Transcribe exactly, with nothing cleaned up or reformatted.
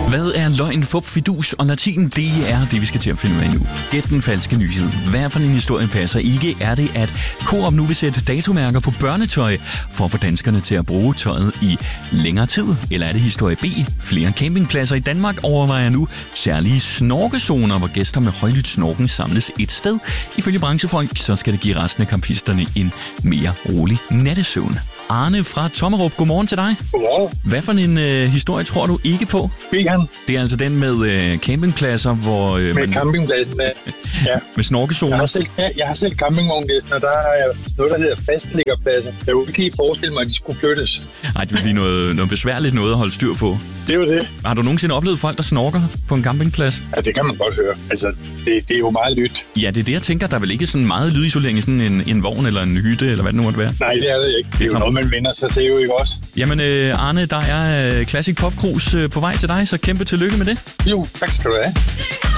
Hvad er løgn, fup, fidus og latin? Det er det, vi skal til at finde ud af nu. Gæt den falske nyhed. Hvad for en historie passer ikke? Er det, at Coop nu vil sætte datomærker på børnetøj for at få danskerne til at bruge tøjet i længere tid? Eller er det historie B? Flere campingpladser i Danmark overvejer nu særlige snorkezoner, hvor gæster med højlydt snorken samles et sted. Ifølge branchefolk, så skal det give resten af campisterne en mere rolig nattesøvn. Arne fra Tommerup, godmorgen til dig. Godmorgen. Hvad for en øh, historie tror du ikke på? B'eren. Det er altså den med øh, campingpladser, hvor... Øh, med man, campingpladsen, ja. med snorkezoner. Jeg har selv, ja, jeg har selv campingvogngæsten, og der har jeg noget, der hedder fastliggerpladser. Jeg kunne ikke lige forestille mig, at de skulle flyttes. Nej, det vil blive noget, noget besværligt noget at holde styr på. Det er jo det. Har du nogensinde oplevet folk, der snorker på en campingplads? Ja, det kan man godt høre. Altså, det, det er jo meget lyt. Ja, det er det, jeg tænker. Der er vel ikke sådan meget lydisolering i sådan en, en vogn eller en hytte, eller hvad det nu måtte være? Nej, det er det ikke. Det er jo noget, man vender sig til, jo ikke også? Jamen, øh, Arne, der er øh, Classic Pop Cruise øh, på vej til dig, så kæmpe tillykke med det. Jo, tak skal du have.